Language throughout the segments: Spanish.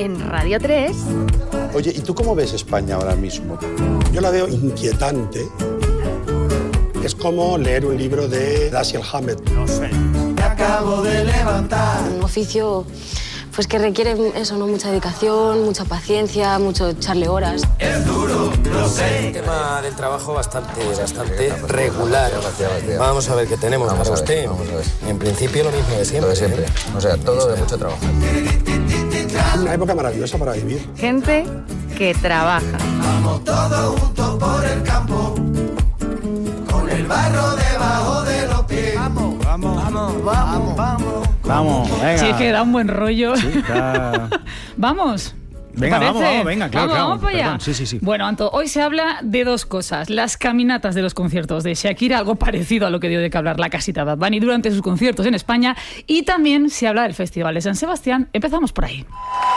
en Radio 3. Oye, ¿y tú cómo ves España ahora mismo? Yo la veo inquietante. Es como leer un libro de Dashiell Hammett. No sé. Me acabo de levantar. Un oficio pues que requiere eso, ¿no? Mucha dedicación, mucha paciencia, mucho echarle horas. Es duro, lo sé. El tema del trabajo bastante regular. Vamos a ver qué tenemos para usted. En principio lo mismo de siempre. O sea, todo de mucho trabajo. Una época maravillosa para vivir. Gente que trabaja. Vamos todos juntos por el campo, con el barro debajo de los pies. Vamos, venga. Sí, es que da un buen rollo. Sí, da... Vamos. Venga, venga, claro. Vamos para allá. Perdón, sí. Bueno, Anto, hoy se habla de dos cosas. Las caminatas de los conciertos de Shakira, algo parecido a lo que dio de que hablar la casita Bad Bunny durante sus conciertos en España. Y también se habla del Festival de San Sebastián. Empezamos por ahí.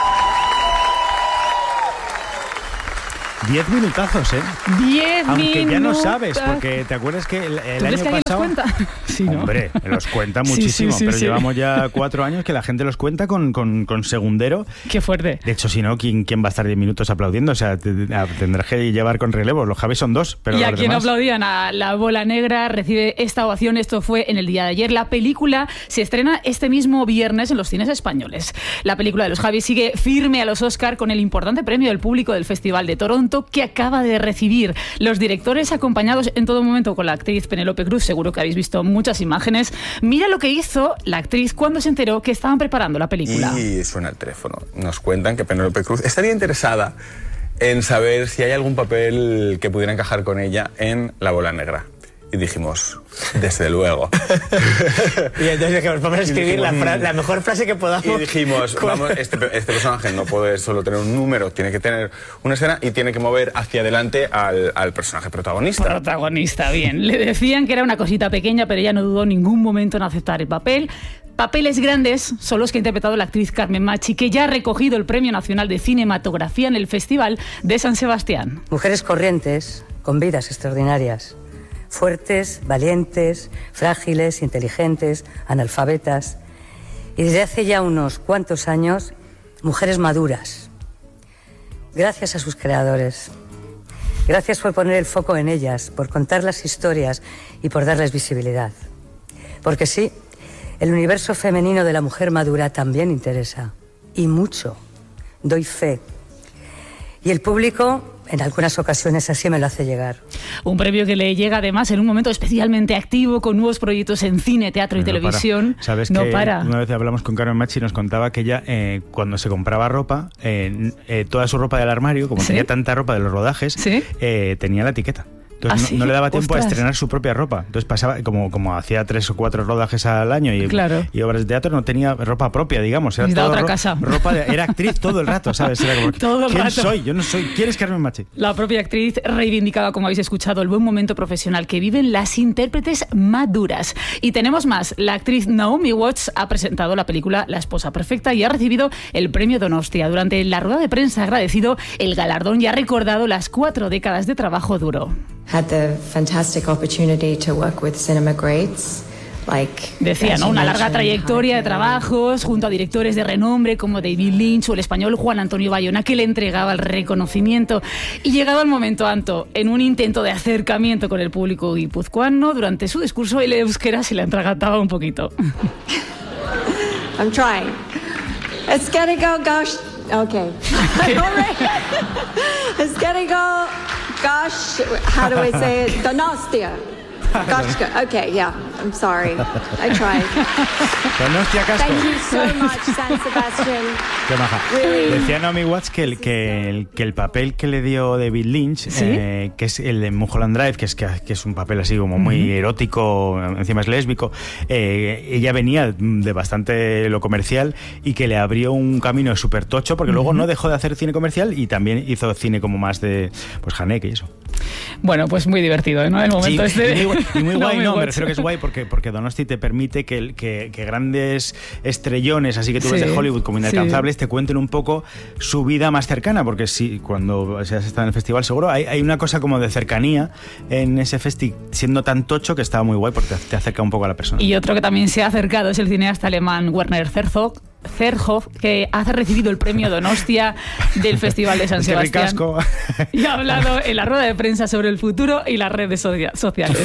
10 minutazos, ¿eh? 10 Aunque minutos. ya no sabes, porque te acuerdas que el año ¿Crees que alguien pasado... los cuenta? Sí, ¿no? Hombre, los cuenta muchísimo, sí, pero sí. llevamos ya 4 años que la gente los cuenta con segundero. Qué fuerte. De hecho, si no, ¿quién va a estar 10 minutos aplaudiendo? O sea, tendrás que llevar con relevos. Los Javis son 2, pero y a los quien demás... aplaudían a La Bola Negra recibe esta ovación. Esto fue en el día de ayer. La película se estrena este mismo viernes en los cines españoles. La película de los Javis sigue firme a los Oscar con el importante premio del público del Festival de Toronto que acaba de recibir. Los directores acompañados en todo momento con la actriz Penélope Cruz, seguro que habéis visto muchas imágenes. Mira lo que hizo la actriz cuando se enteró que estaban preparando la película. Y suena el teléfono. Nos cuentan que Penélope Cruz estaría interesada en saber si hay algún papel que pudiera encajar con ella en La Bola Negra. Y dijimos, desde luego. Y entonces dijimos, vamos a escribir la mejor frase que podamos. Y dijimos, vamos, este personaje no puede solo tener un número, tiene que tener una escena y tiene que mover hacia adelante al personaje protagonista. Protagonista, bien. Le decían que era una cosita pequeña, pero ella no dudó en ningún momento en aceptar el papel. Papeles grandes son los que ha interpretado la actriz Carmen Machi, que ya ha recogido el Premio Nacional de Cinematografía en el Festival de San Sebastián. Mujeres corrientes, con vidas extraordinarias. Fuertes, valientes, frágiles, inteligentes, analfabetas. Y desde hace ya unos cuantos años, mujeres maduras. Gracias a sus creadores. Gracias por poner el foco en ellas, por contar las historias y por darles visibilidad. Porque sí, el universo femenino de la mujer madura también interesa. Y mucho. Doy fe. Y el público, en algunas ocasiones, así me lo hace llegar. Un premio que le llega además en un momento especialmente activo, con nuevos proyectos en cine, teatro y televisión. ¿Sabes no que para. Una vez hablamos con Carmen Machi y nos contaba que ella, cuando se compraba ropa, toda su ropa del armario, como tenía tanta ropa de los rodajes, tenía la etiqueta. Entonces no le daba tiempo a estrenar su propia ropa. Entonces pasaba, como hacía 3 o 4 rodajes al año y obras de teatro, no tenía ropa propia, digamos. Era otra casa. Era actriz todo el rato, ¿sabes? Era como, todo el ¿quién rato. soy? Yo no soy. ¿Quién es Carmen Machi? La propia actriz reivindicaba, como habéis escuchado, el buen momento profesional que viven las intérpretes maduras. Y tenemos más. La actriz Naomi Watts ha presentado la película La esposa perfecta y ha recibido el premio Donostia. Durante la rueda de prensa ha agradecido el galardón y ha recordado las 4 décadas de trabajo duro. Had the fantastic opportunity to work with cinema greats. Decía, ¿no? Una larga trayectoria de trabajos junto a directores de renombre como David Lynch o el español Juan Antonio Bayona, que le entregaba el reconocimiento. Y llegado el momento, Anto, en un intento de acercamiento con el público guipuzcoano, durante su discurso el euskera se le atragantaba un poquito. I'm trying. It's gotta go, gosh. Okay. It's gotta go, gosh. How do I say it? Donostia. Gosh, okay, yeah. I'm sorry. I tried. Donostia Casco. Thank you so much, San Sebastián. Qué maja. Really. Decía Naomi Watts que el papel que le dio David Lynch, que es el de Mulholland Drive, que es un papel así como muy erótico, encima es lésbico, ella venía de bastante lo comercial y que le abrió un camino súper tocho, porque luego no dejó de hacer cine comercial y también hizo cine como más de Haneke y eso. Bueno, pues muy divertido, ¿no? El momento Y muy guay, me refiero que es guay porque Donosti te permite que grandes estrellones, así que tú ves de Hollywood como inalcanzables, te cuenten un poco su vida más cercana, porque cuando se has estado en el festival seguro hay una cosa como de cercanía en ese festi, siendo tan tocho, que está muy guay porque te acerca un poco a la persona. Y otro que también se ha acercado es el cineasta alemán Werner Herzog, Zerhoff, que ha recibido el premio Donostia del Festival de San Sebastián. Y ha hablado en la rueda de prensa sobre el futuro y las redes sociales.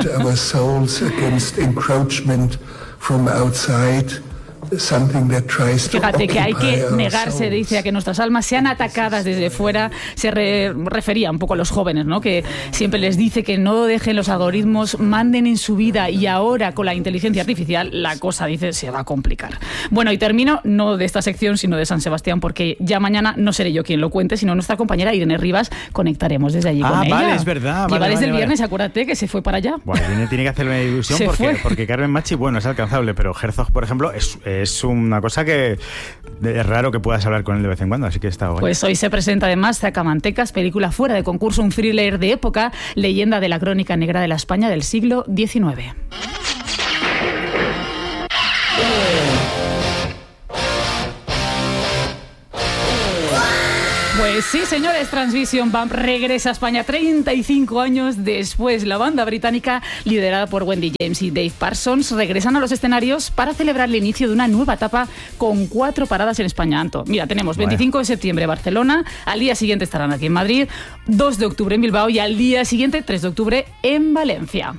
Fíjate que hay que negarse, dice, a que nuestras almas sean atacadas desde fuera. Se refería un poco a los jóvenes, ¿no? Que siempre les dice que no dejen los algoritmos, manden en su vida, y ahora con la inteligencia artificial la cosa, dice, se va a complicar. Bueno, y termino no de esta sección, sino de San Sebastián, porque ya mañana no seré yo quien lo cuente, sino nuestra compañera Irene Rivas. Conectaremos desde allí con ella. Vale, es verdad. Lleva desde el viernes, acuérdate que se fue para allá. Bueno, tiene que hacerme ilusión porque Carmen Machi, bueno, es alcanzable, pero Herzog, por ejemplo, es una cosa que es raro que puedas hablar con él de vez en cuando, así que está guay. Pues hoy se presenta además Sacamantecas, película fuera de concurso, un thriller de época, leyenda de la crónica negra de la España del siglo XIX. Pues sí, señores, Transvision Bump regresa a España 35 años después. La banda británica, liderada por Wendy James y Dave Parsons, regresan a los escenarios para celebrar el inicio de una nueva etapa con 4 paradas en España, Anto. Mira, tenemos 25 de septiembre Barcelona, al día siguiente estarán aquí en Madrid, 2 de octubre en Bilbao y al día siguiente, 3 de octubre, en Valencia.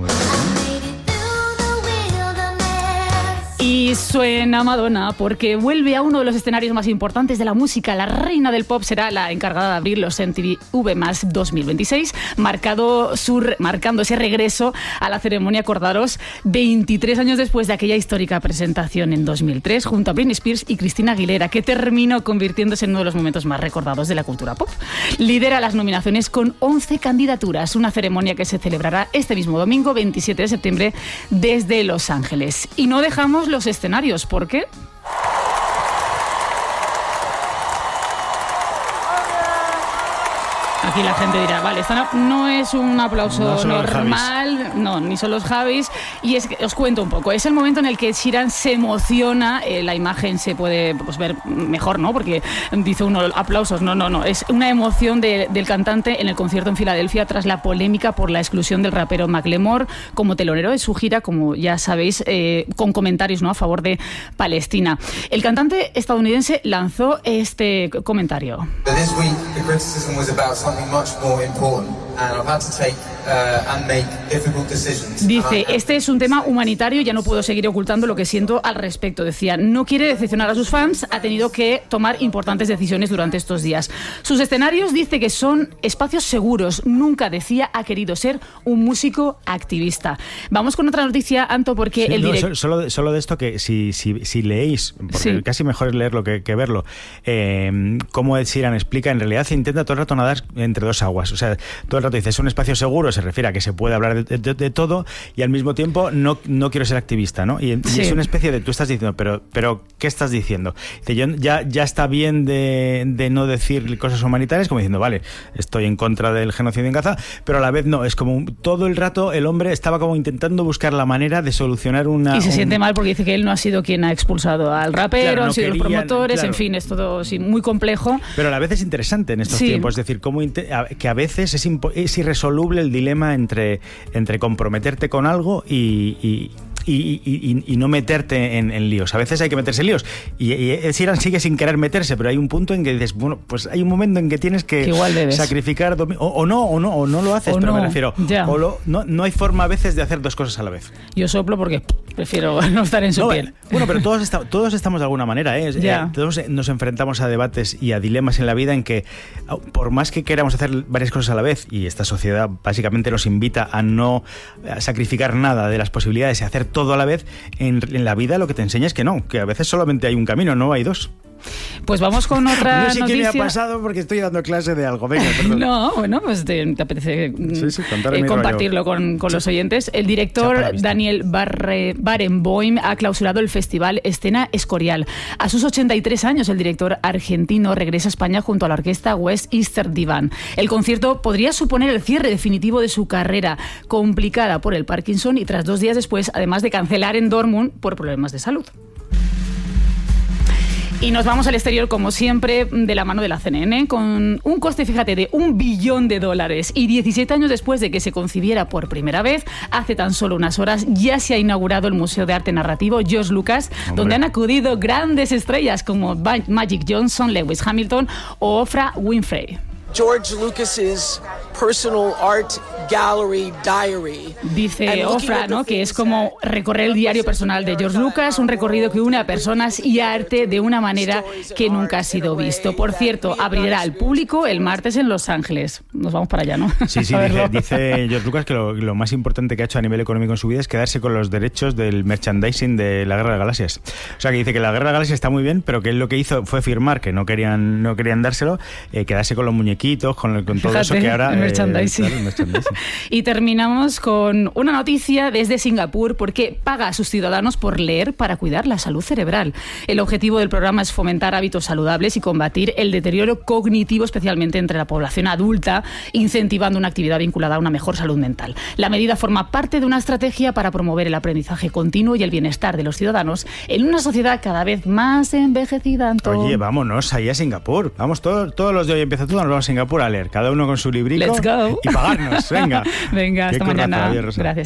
Y suena Madonna porque vuelve a uno de los escenarios más importantes de la música. La reina del pop será la encargada de abrir los MTV Más 2026, marcando ese regreso a la ceremonia, acordaros, 23 años después de aquella histórica presentación en 2003, junto a Britney Spears y Christina Aguilera, que terminó convirtiéndose en uno de los momentos más recordados de la cultura pop. Lidera las nominaciones con 11 candidaturas, una ceremonia que se celebrará este mismo domingo, 27 de septiembre, desde Los Ángeles. Y no dejamos los escenarios, ¿por qué? Aquí la gente dirá, vale, esta no es un aplauso normal, no, ni son los Javis. Y es que os cuento un poco, es el momento en el que Sheeran se emociona, la imagen se puede ver mejor, ¿no? Porque dice uno, aplausos, no, es una emoción del cantante en el concierto en Filadelfia tras la polémica por la exclusión del rapero Macklemore como telonero de su gira, como ya sabéis, con comentarios, ¿no?, a favor de Palestina. El cantante estadounidense lanzó este comentario. Dice, este es un tema humanitario y ya no puedo seguir ocultando lo que siento al respecto. Decía, no quiere decepcionar a sus fans, ha tenido que tomar importantes decisiones durante estos días. Sus escenarios, dice que son espacios seguros. Nunca, decía, ha querido ser un músico activista. Vamos con otra noticia, Anto, porque sí, el director... Solo de esto, que si leéis, porque sí, casi mejor es leerlo que verlo, cómo Ed Sheeran explica, en realidad se intenta todo el rato nadar entre dos aguas. O sea, todo el rato dice, es un espacio seguro, se refiere a que se puede hablar de todo, y al mismo tiempo no quiero ser activista, ¿no? Y es una especie de, tú estás diciendo, pero ¿qué estás diciendo? Dice, yo ya está bien de no decir cosas humanitarias, como diciendo, vale, estoy en contra del genocidio en Gaza, pero a la vez no, es como todo el rato el hombre estaba como intentando buscar la manera de solucionar una... Y se siente mal porque dice que él no ha sido quien ha expulsado al rapero, claro, han sido los promotores, claro. En fin, es todo muy complejo. Pero a la vez es interesante en estos tiempos, es decir, que a veces es irresoluble el dilema entre comprometerte con algo y no meterte en líos. A veces hay que meterse en líos y Ed Sheeran sigue sin querer meterse, pero hay un punto en que dices, bueno, pues hay un momento en que tienes que sacrificar o no lo haces, pero me refiero, no hay forma a veces de hacer dos cosas a la vez. Yo soplo porque prefiero no estar en su piel. Bueno, pero todos estamos de alguna manera, todos nos enfrentamos a debates y a dilemas en la vida en que, por más que queramos hacer varias cosas a la vez, y esta sociedad básicamente nos invita a no sacrificar nada de las posibilidades y hacer todo a la vez, en la vida lo que te enseña es que no, que a veces solamente hay un camino, no hay dos. Pues vamos con otra noticia. No sé qué me ha pasado porque estoy dando clase de algo. Venga, perdón. No, bueno, pues te apetece compartirlo con los oyentes. El director Daniel Barenboim ha clausurado el festival Escena Escorial. A sus 83 años, el director argentino regresa a España junto a la orquesta West Easter Divan. El concierto podría suponer el cierre definitivo de su carrera, complicada por el Parkinson y tras 2 días después, además de cancelar en Dortmund por problemas de salud. Y nos vamos al exterior, como siempre, de la mano de la CNN, con un coste, fíjate, de $1 billón y 17 años después de que se concibiera por primera vez, hace tan solo unas horas, ya se ha inaugurado el Museo de Arte Narrativo George Lucas, donde han acudido grandes estrellas como Magic Johnson, Lewis Hamilton o Oprah Winfrey. George Lucas's personal art gallery diary. Dice Oprah, ¿no?, que es como recorrer el diario personal de George Lucas, un recorrido que une a personas y arte de una manera que nunca ha sido visto. Por cierto, abrirá al público el martes en Los Ángeles. Nos vamos para allá, ¿no? Sí, dice George Lucas que lo más importante que ha hecho a nivel económico en su vida es quedarse con los derechos del merchandising de la Guerra de las Galaxias. O sea, que dice que la Guerra de las Galaxias está muy bien, pero que él lo que hizo fue firmar que no querían dárselo, quedarse con los muñequitos, con todo. Fíjate, eso que ahora... El merchandising. Claro, el merchandising. Y terminamos con una noticia desde Singapur, porque paga a sus ciudadanos por leer para cuidar la salud cerebral. El objetivo del programa es fomentar hábitos saludables y combatir el deterioro cognitivo, especialmente entre la población adulta, incentivando una actividad vinculada a una mejor salud mental. La medida forma parte de una estrategia para promover el aprendizaje continuo y el bienestar de los ciudadanos en una sociedad cada vez más envejecida, Antón. Oye, vámonos ahí a Singapur. Vamos, todos los de hoy empieza tú, nos vamos a Singapur a leer, cada uno con su librico. Let's go. Y pagarnos, venga. Venga, hasta mañana. Gracias.